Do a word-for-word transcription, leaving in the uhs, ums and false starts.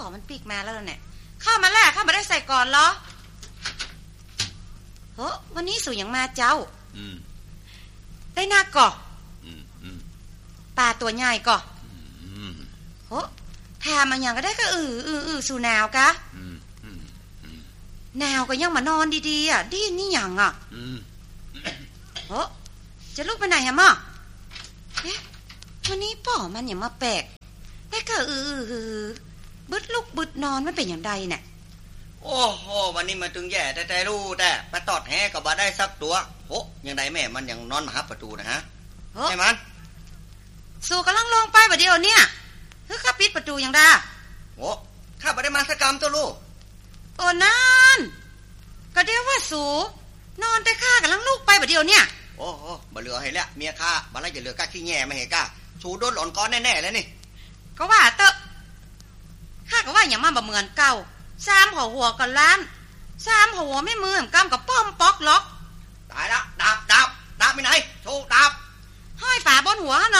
มันปีกมาแล้วเนี่ยเข้ามาแล้วเข้ามาได้ใส่ก่อนเหรอเฮ้วันนี้สู่อย่างมาเจ้าอืมได้หน้าก่ออืมอืมปลาตัวใหญ่ก่ออืมโหแถมมันอย่างก็ได้ก็อืออืออือสู่หนาวกะอืมอืมอืมหนาวก็ยังมานอนดีๆอ่ะดีนี่อย่างอ่ะอืมโหจะลุกไปไหนฮะม่อเอ๊ะวันนี้ป่อมันอย่างมาแปลกได้ก็อืออือบึดลุกบึดนอนมันเป็นอย่างใดเนี่ยโอ้โหวันนี้มาถึงแย่แต่แต่รู้แต่ไปตอดแหก็บ่ได้สักตัวโหยังไดแม่มันยังนอนมาหาประตูนะฮะใช่มันสู่กำลังลงไปบัดเดียวเนี่ยคือข้าปิดประตูยังได้โหข้าบ่ได้มาสักกรรมตัวลูกโอ้นั่นก็เดี๋ยวว่าสู่นอนแต่ข้ากำลังลุกไปบัดเดียวเนี่ยโอ้โหบ่เหลือให้แล้วเมียข้าบ่ละจะเหลือก้าขี้แง่มาให้ก้าสู่โดนหลอนก้อนแน่ๆแล้วนี่ก็ว่าเตอะข้าก็ว่าอย่างมาบ่เหมือนเก่าสามหัวหัวกับล้านสามหัวไม่มือก้ามกับป้อมป๊อกล็อกตายละดาบดาบดาบไปไหนโชว์ดาบห้อยฝาบนหัวห